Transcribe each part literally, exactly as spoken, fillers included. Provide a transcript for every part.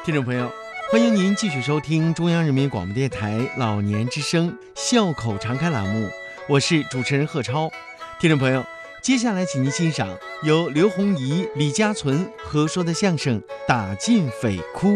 听众朋友，欢迎您继续收听中央人民广播电台老年之声笑口常开栏目，我是主持人贺超。听众朋友，接下来请您欣赏由刘洪怡、李家存合说的相声《打尽匪窟》。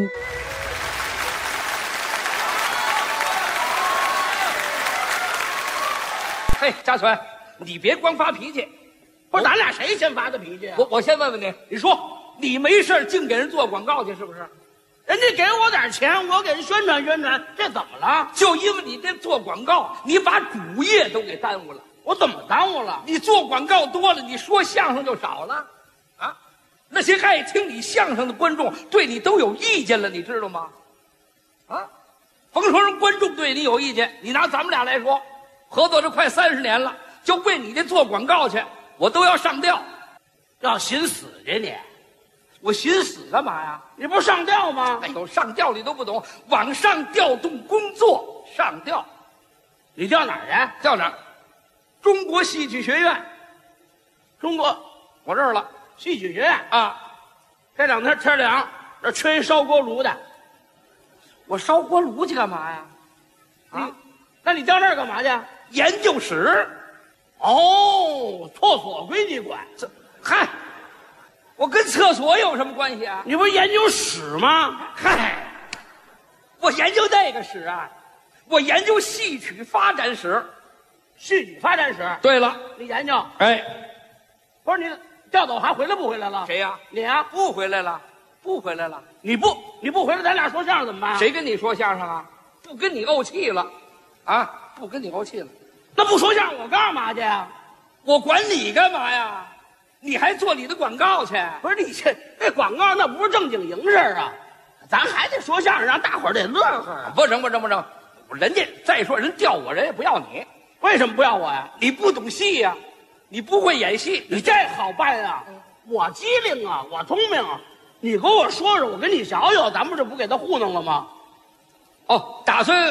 嘿，家存，你别光发脾气。 不是咱俩谁先发的脾气啊？ 我我先问问你， 你说， 你没事净给人做广告去是不是？ 人家给我点钱，我给人宣传宣传，这怎么了？ 就因为你这做广告，你把主业都给耽误了。 我怎么耽误了？ 你做广告多了，你说相声就少了，啊？那些爱听你相声的观众对你都有意见了，你知道吗？啊？甭说人观众对你有意见，你拿咱们俩来说，合作这快三十年了，就为你这做广告去，我都要上吊， 要寻死去你？ 我寻死干嘛呀？ 你不是上吊吗？ 哎呦，上吊你都不懂，往上调动工作，上吊， 你调哪儿去？ 调哪儿？中国戏剧学院， 中国我这儿了戏曲学院啊！ 这两天天凉，这缺一烧锅炉的， 我烧锅炉去干嘛呀？啊你，那你调那儿干嘛去？ 研究室。 哦，厕所归你管。 这，嗨，我跟厕所有什么关系啊？ 你不是研究史吗？ 嗨，我研究那个史啊，我研究戏曲发展史。 戏曲发展史。 对了， 你研究？ 哎， 不是你调走还回来不回来了？ 谁呀？ 你呀？ 不回来了，不回来了。 你不你不回来，咱俩说相声怎么办？ 谁跟你说相声啊？不跟你怄气了，啊，不跟你怄气了。 那不说相声我干嘛去呀？ 我管你干嘛呀？你还做你的广告去？ 不是你这这广告那不是正经营事儿啊，咱还得说相声，让大伙儿得乐呵啊。 不成不成不成，人家再说人调我，人也不要你， 为什么不要我呀？ 你不懂戏呀、啊，你不会演戏， 你这好办啊！我机灵啊，我聪明啊，你跟我说说，我跟你学学，咱们这不给他糊弄了吗？ 哦，打算